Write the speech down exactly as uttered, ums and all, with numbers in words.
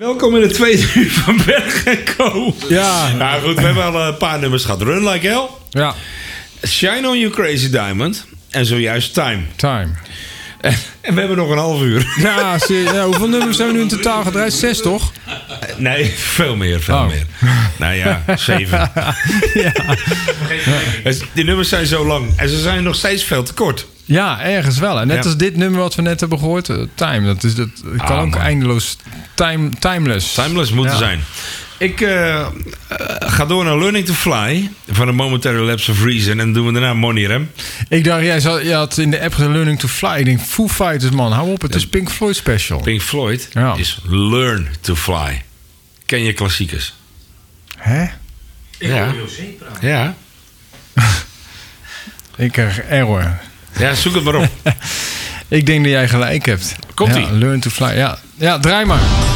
Welkom in het tweede uur van Berg en Co. Ja. Nou goed, we hebben al een paar nummers gehad. Run Like Hell. Ja. Shine on You Crazy Diamond. En zojuist Time. Time. En, en we hebben nog een half uur. Ja, zie- ja, hoeveel nummers zijn we nu in totaal gedraaid? Zes, toch? Nee, veel meer, veel Oh. meer. Nou ja, zeven. Ja. Die nummers zijn zo lang. En ze zijn nog steeds veel te kort. Ja, ergens wel. En net Ja. als dit nummer wat we net hebben gehoord, uh, Time. Dat, is, dat kan Ah, ook man. eindeloos time, timeless. Timeless moeten Ja. zijn. Ik uh, uh, ga door naar Learning to Fly. Van een Momentary Lapse of Reason. En dan doen we daarna Money Rem. Ik dacht, jij zat, je had in de app gezegd Learning to Fly. Ik denk, Foo Fighters, man. Hou op, het is Pink Floyd special. Pink Floyd Ja. is Learn to Fly. Ken je klassiekers? Hè? Ja. Ja. Ik krijg error. Ja, zoek het maar op. Ik denk dat jij gelijk hebt. Komt-ie. Ja, Learn to Fly. Ja, ja, draai maar.